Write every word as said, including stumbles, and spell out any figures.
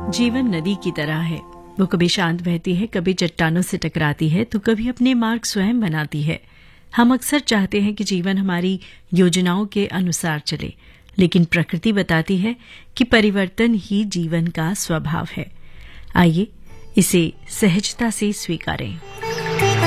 जीवन नदी की तरह है। वो कभी शांत बहती है, कभी चट्टानों से टकराती है, तो कभी अपने मार्ग स्वयं बनाती है। हम अक्सर चाहते हैं कि जीवन हमारी योजनाओं के अनुसार चले, लेकिन प्रकृति बताती है कि परिवर्तन ही जीवन का स्वभाव है। आइए इसे सहजता से स्वीकारें।